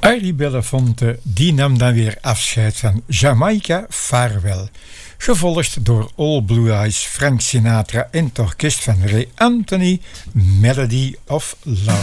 Harry Belafonte die nam dan weer afscheid van Jamaica Farewell. Gevolgd door All Blue Eyes, Frank Sinatra en het orkest van Ray Anthony, Melody of Love.